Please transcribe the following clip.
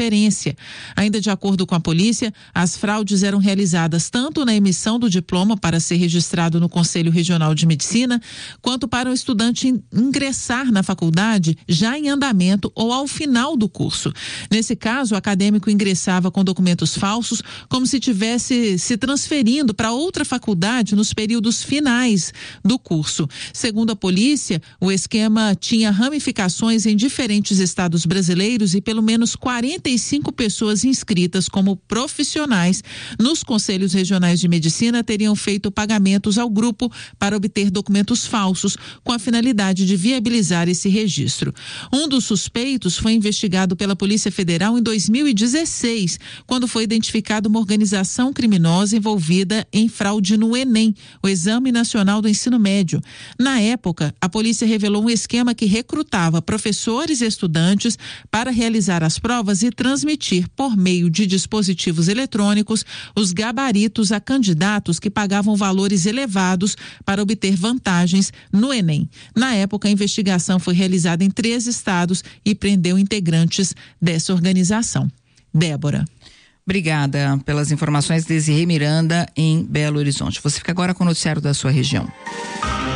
transferência. Ainda de acordo com a polícia, as fraudes eram realizadas tanto na emissão do diploma para ser registrado no Conselho Regional de Medicina, quanto para o estudante ingressar na faculdade já em andamento ou ao final do curso. Nesse caso, o acadêmico ingressava com documentos falsos, como se tivesse se transferindo para outra faculdade nos períodos finais do curso. Segundo a polícia, o esquema tinha ramificações em diferentes estados brasileiros e pelo menos 45 pessoas inscritas como profissionais nos Conselhos Regionais de Medicina teriam feito pagamentos ao grupo para obter documentos falsos, com a finalidade de viabilizar esse registro. Um dos suspeitos foi investigado pela Polícia Federal em 2016, quando foi identificada uma organização criminosa envolvida em fraude no Enem, o Exame Nacional do Ensino Médio. Na época, a polícia revelou um esquema que recrutava professores e estudantes para realizar as provas e transmitir por meio de dispositivos eletrônicos os gabaritos a candidatos que pagavam valores elevados para obter vantagens no Enem. Na época, a investigação foi realizada em 3 estados e prendeu integrantes dessa organização. Débora. Obrigada pelas informações, Desirê Miranda, em Belo Horizonte. Você fica agora com o noticiário da sua região.